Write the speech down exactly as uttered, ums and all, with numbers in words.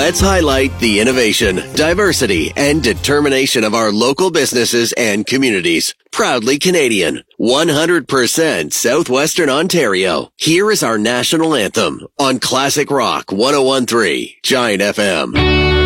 Let's highlight the innovation, diversity, and determination of our local businesses and communities. Proudly Canadian, one hundred percent Southwestern Ontario. Here is our national anthem on Classic Rock one oh one point three, Giant F M.